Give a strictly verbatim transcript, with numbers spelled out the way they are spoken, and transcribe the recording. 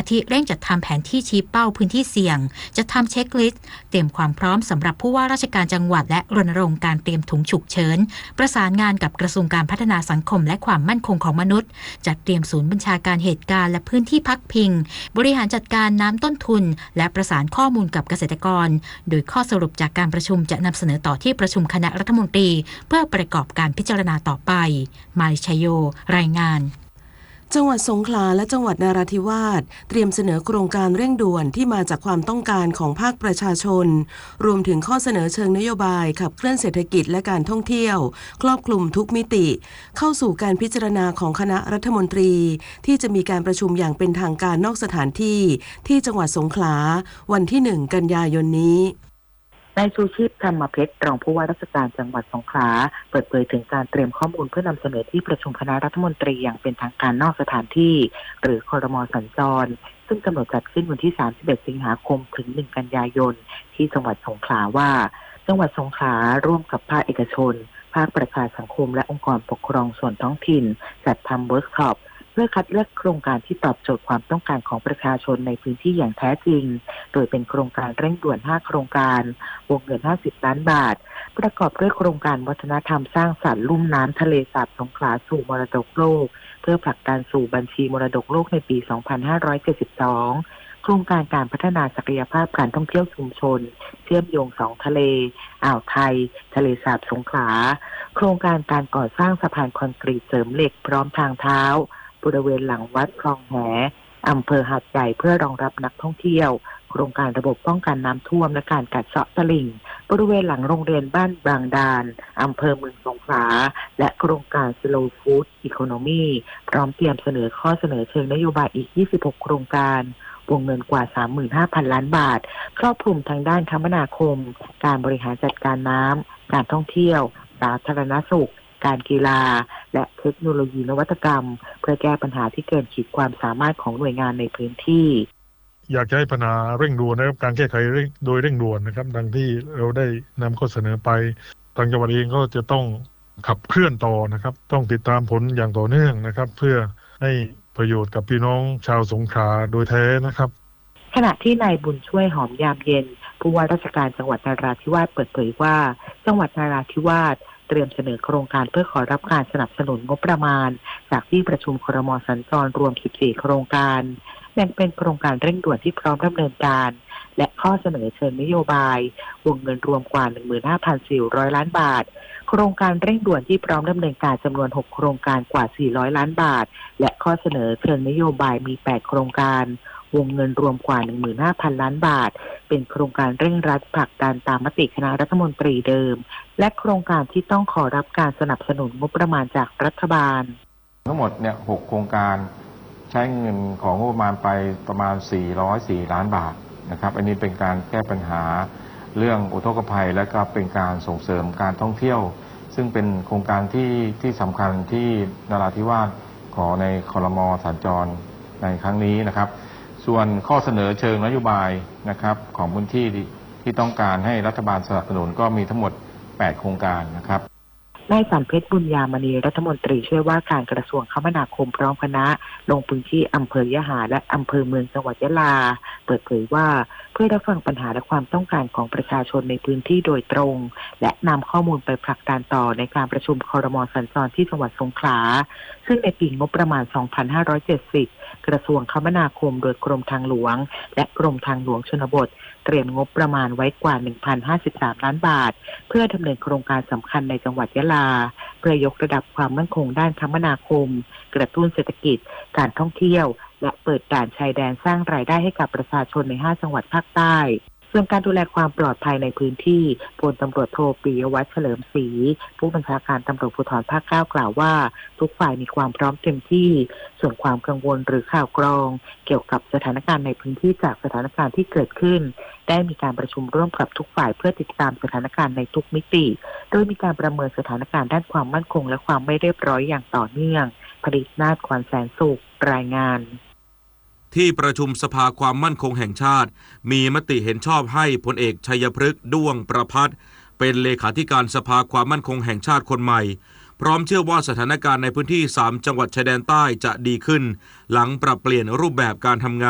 อาทิเร่งจัดทำแผนที่ชี้เป้าพื้นที่เสี่ยงจะทำเช็คลิสต์เตรียมความพร้อมสำหรับผู้ว่าราชการจังหวัดและรณรงค์การเตรียมถุงฉุกเฉินประสานงานกับกระทรวงการพัฒนาสังคมและความมั่นคงของมนุษย์จัดเตรียมศูนย์บัญชาการเหตุการณ์และพื้นที่พักพิงบริหารจัดการน้ำต้นทุนและประสานข้อมูลกับเกษตรกรโดยข้อสรุปจากการประชุมจะนำเสนอต่อที่ประชุมคณะรัฐมนตรีเพื่อประกอบการพิจารณาต่อไปมาริชัยโยรายงานจังหวัดสงขลาและจังหวัดนราธิวาสเตรียมเสนอโครงการเร่งด่วนที่มาจากความต้องการของภาคประชาชนรวมถึงข้อเสนอเชิงนโยบายขับเคลื่อนเศรษฐกิจและการท่องเที่ยวครอบคลุมทุกมิติเข้าสู่การพิจารณาของคณะรัฐมนตรีที่จะมีการประชุมอย่างเป็นทางการนอกสถานที่ที่จังหวัดสงขลาวันที่หนึ่งกันยายนนี้นายชูชีพธรรมเพชรรองผู้ว่าราชการจังหวัดสงขลาเปิดเผยถึงการเตรียมข้อมูลเพื่อนำเสนอที่ประชุมคณะรัฐมนตรีอย่างเป็นทางการนอกสถานที่หรือครม.สัญจรซึ่งกำหนดจัดขึ้นวันที่สามสิบเอ็ดสิงหาคมถึงหนึ่งกันยายนที่จังหวัดสงขลาว่าจังหวัดสงขลาร่วมกับภาคเอกชนภาคประชาสังคมและองค์กรปกครองส่วนท้องถิ่นจัดทำเวิร์กช็อปเพื่อคัดเลือกโครงการที่ตอบโจทย์ความต้องการของประชาชนในพื้นที่อย่างแท้จริงโดยเป็นโครงการเร่งด่วนห้าโครงการวงเงินห้าสิบล้านบาทประกอบด้วยโครงการวัฒนธรรมสร้างสรรค์ลุ่มน้ำทะเลสาบสงขลาสู่มรดกโลกเพื่อผลักดันสู่บัญชีมรดกโลกในปีสองพันห้าร้อยเจ็ดสิบสองโครงการการพัฒนาศักยภาพการท่องเที่ยวชุมชนเชื่อมโยงสองทะเลอ่าวไทยทะเลสาบสงขลาโครงการการก่อสร้างสะพานคอนกรีตเสริมเหล็กพร้อมทางเท้าบริเวณหลังวัดคลองแหอำเภอหาดใหญ่เพื่อรองรับนักท่องเที่ยวโครงการระบบป้องกันน้ำท่วมและการกัดเซาะตลิ่งบริเวณหลังโรงเรียนบ้านบางดานอำเภอเมืองสงขลาและโครงการ Slow Food Economy พร้อมเตรียมเสนอข้อเสนอเชิงนโยบายอีกยี่สิบหกโครงการวงเงินกว่า สามหมื่นห้าพันล้านบาทครอบคลุมทางด้านคมนาคมการบริหารจัดการน้ำการท่องเที่ยวสาธารณสุขการกีฬาและเทคโนโลยีนวัตกรรมเพื่อแก้ปัญหาที่เกินขีดความสามารถของหน่วยงานในพื้นที่อยากให้ปัญหาเร่งด่วนนะครับการแก้ไขโดยเร่งด่วนนะครับดังที่เราได้นำข้อเสนอไปทางจังหวัดเองก็จะต้องขับเคลื่อนต่อนะครับต้องติดตามผลอย่างต่อเนื่องนะครับเพื่อให้ประโยชน์กับพี่น้องชาวสงขลาโดยแท้นะครับขณะที่นายบุญช่วยหอมยามเย็นผู้ว่าราชการจังหวัดนราธิวาสเปิดเผยว่าจังหวัดนราธิวาสเตรียมเสนอโครงการเพื่อขอรับการสนับสนุนงบประมาณจากที่ประชุมครม.สัญจรรวมสิบสี่โครงการแบ่งเป็นโครงการเร่งด่วนที่พร้อมดำเนินการและข้อเสนอเชิงนโยบายวงเงินรวมกว่า หนึ่งหมื่นห้าพันสี่ร้อยล้านบาทโครงการเร่งด่วนที่พร้อมดำเนินการจำนวนหกโครงการกว่าสี่ร้อยล้านบาทและข้อเสนอเชิงนโยบายมีแปดโครงการวงเงินรวมกว่า หนึ่งหมื่นห้าพันล้านบาทเป็นโครงการเร่งรัดผลักดันตามมติคณะรัฐมนตรีเดิมและโครงการที่ต้องขอรับการสนับสนุนงบประมาณจากรัฐบาลทั้งหมดเนี่ยหกโครงการใช้เงินของงบประมาณไปประมาณสี่ร้อยสี่ล้านบาทนะครับอันนี้เป็นการแก้ปัญหาเรื่องอุทกภัยและก็เป็นการส่งเสริมการท่องเที่ยวซึ่งเป็นโครงการที่ที่สำคัญที่นราธิวาสขอในครม.สัญจรในครั้งนี้นะครับส่วนข้อเสนอเชิงนโยบายนะครับของพื้นที่ที่ต้องการให้รัฐบาลสนับสนุนก็มีทั้งหมดแปดโครงการนะครับนายสันเพชรบุญญามณีรัฐมนตรีช่วยว่าการกระทรวงคมนาคมพร้อมคณะลงพื้นที่อำเภอยะหาและอำเภอเมืองจังหวัดยะลาเปิดเผยว่าเพื่อรับฟังปัญหาและความต้องการของประชาชนในพื้นที่โดยตรงและนำข้อมูลไปผลักดันต่อในการประชุมครม.สัญจรที่จังหวัดสงขลาซึ่งในปีงบประมาณสองพันห้าร้อยเจ็ดสิบกระทรวงคมนาคมโดยกรมทางหลวงและกรมทางหลวงชนบทเตรียมงบประมาณไว้กว่า หนึ่งพันห้าสิบสาม ล้านบาทเพื่อดำเนินโครงการสำคัญในจังหวัดยะลาเพื่อยกระดับความมั่นคงด้านคมนาคมกระตุ้นเศรษฐกิจการท่องเที่ยวและเปิดด่านชายแดนสร้างรายได้ให้กับประชาชนในห้าจังหวัดภาคใต้ส่วนการดูแลความปลอดภัยในพื้นที่พลตำรวจโทปิยวัฒน์เฉลิมศรีผู้บัญชาการตำรวจภูธรภาคเก้ากล่าวว่าทุกฝ่ายมีความพร้อมเต็มที่ส่วนความกังวลหรือข่าวกรองเกี่ยวกับสถานการณ์ในพื้นที่จากสถานการณ์ที่เกิดขึ้นได้มีการประชุมร่วมกับทุกฝ่ายเพื่อติดตามสถานการณ์ในทุกมิติโดยมีการประเมินสถานการณ์ด้านความมั่นคงและความไม่เรียบร้อยอย่างต่อเนื่องผลิตนาฏขวัญแสนสุขรายงานที่ประชุมสภาความมั่นคงแห่งชาติมีมติเห็นชอบให้พลเอกชัยพฤกษ์ด้วงประภัสเป็นเลขาธิการสภาความมั่นคงแห่งชาติคนใหม่พร้อมเชื่อว่าสถานการณ์ในพื้นที่สามจังหวัดชายแดนใต้จะดีขึ้นหลังปรับเปลี่ยนรูปแบบการทำงาน